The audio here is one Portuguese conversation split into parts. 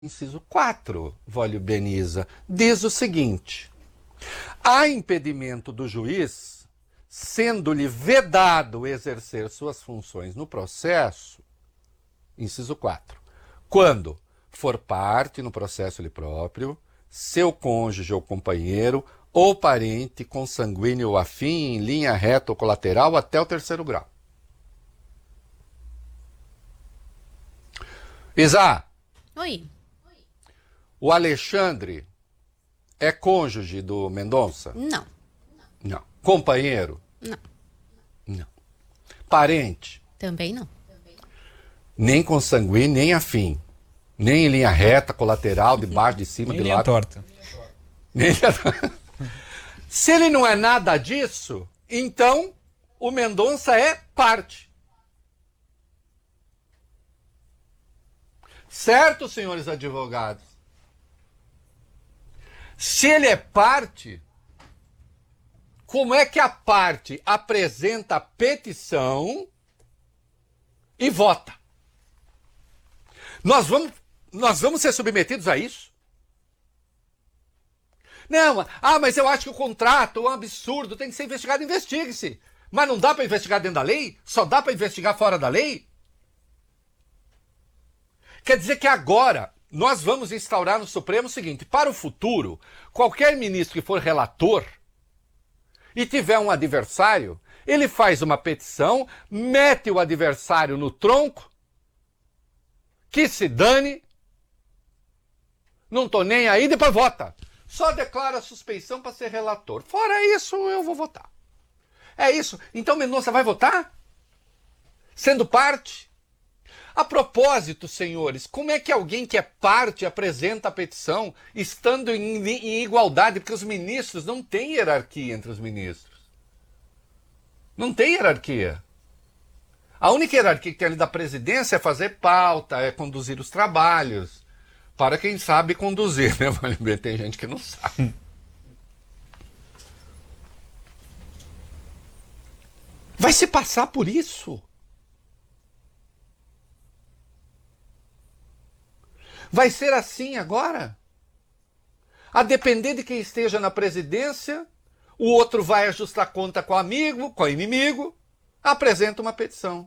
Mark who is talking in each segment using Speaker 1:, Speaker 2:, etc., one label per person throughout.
Speaker 1: Inciso 4, Vólio Beniza, diz o seguinte: há impedimento do juiz, sendo-lhe vedado exercer suas funções no processo, inciso 4, quando for parte no processo ele próprio, seu cônjuge ou companheiro, ou parente consanguíneo ou afim, em linha reta ou colateral, até o 3º grau. Isa.
Speaker 2: Oi.
Speaker 1: O Alexandre é cônjuge do Mendonça?
Speaker 2: Não.
Speaker 1: Não. Companheiro?
Speaker 2: Não.
Speaker 1: Não. Parente?
Speaker 2: Também não.
Speaker 1: Nem consanguíneo, nem afim. Nem em linha reta, colateral, de baixo, de cima,
Speaker 3: Nem
Speaker 1: de
Speaker 3: linha
Speaker 1: lado.
Speaker 3: torta.
Speaker 1: Nem linha torta. Se ele não é nada disso, então o Mendonça é parte. Certo, senhores advogados? Se ele é parte, como é que a parte apresenta a petição e vota? Nós vamos ser submetidos a isso? Não, mas eu acho que o contrato é um absurdo, tem que ser investigado, investigue-se. Mas não dá para investigar dentro da lei? Só dá para investigar fora da lei? Quer dizer que agora nós vamos instaurar no Supremo o seguinte: para o futuro, qualquer ministro que for relator e tiver um adversário, ele faz uma petição, mete o adversário no tronco, que se dane, não tô nem aí, depois vota. Só declara a suspeição para ser relator. Fora isso, eu vou votar. É isso. Então Mendonça vai votar? Sendo parte? A propósito, senhores, como é que alguém que é parte apresenta a petição estando em igualdade? Porque os ministros não têm hierarquia entre os ministros. Não tem hierarquia. A única hierarquia que tem ali da presidência é fazer pauta, é conduzir os trabalhos. Para quem sabe conduzir, né? Tem gente que não sabe. Vai se passar por isso. Vai ser assim agora? A depender de quem esteja na presidência, o outro vai ajustar conta com o amigo, com o inimigo, apresenta uma petição.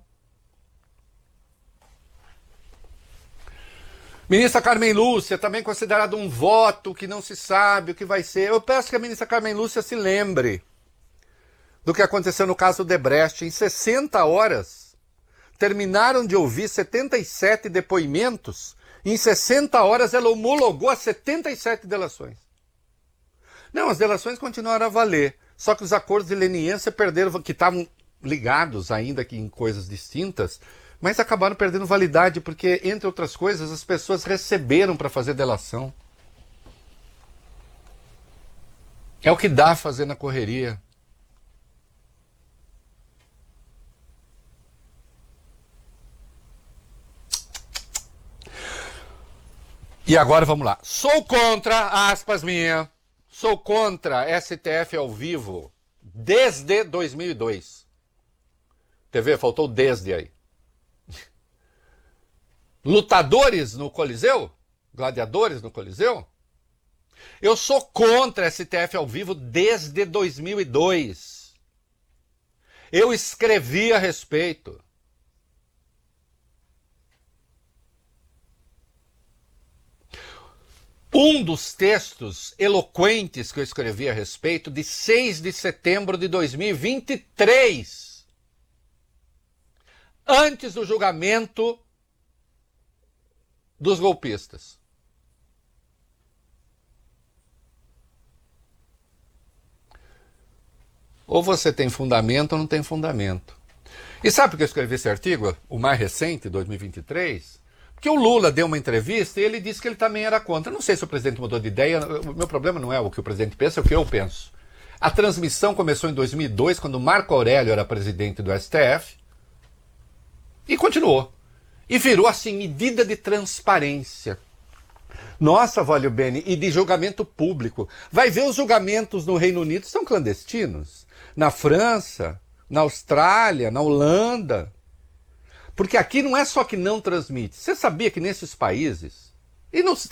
Speaker 1: Ministra Carmen Lúcia, também considerado um voto que não se sabe o que vai ser. Eu peço que a ministra Carmen Lúcia se lembre do que aconteceu no caso Odebrecht. Em 60 horas, terminaram de ouvir 77 depoimentos. Em 60 horas ela homologou as 77 delações. Não, as delações continuaram a valer. Só que os acordos de leniência perderam, que estavam ligados ainda aqui em coisas distintas, mas acabaram perdendo validade, porque, entre outras coisas, as pessoas receberam para fazer delação. É o que dá a fazer na correria. E agora vamos lá. Sou contra, aspas minha, sou contra STF ao vivo desde 2002. TV, faltou desde aí. Lutadores no Coliseu? Gladiadores no Coliseu? Eu sou contra STF ao vivo desde 2002. Eu escrevi a respeito. Um dos textos eloquentes que eu escrevi a respeito, de 6 de setembro de 2023, antes do julgamento dos golpistas. Ou você tem fundamento ou não tem fundamento. E sabe por que eu escrevi esse artigo, o mais recente, 2023? Porque o Lula deu uma entrevista e ele disse que ele também era contra. Eu não sei se o presidente mudou de ideia, o meu problema não é o que o presidente pensa, é o que eu penso. A transmissão começou em 2002, quando Marco Aurélio era presidente do STF, e continuou. E virou, assim, medida de transparência. Nossa, Vólio Bene, e de julgamento público. Vai ver, os julgamentos no Reino Unido são clandestinos. Na França, na Austrália, na Holanda. Porque aqui não é só que não transmite. Você sabia que nesses países, E nos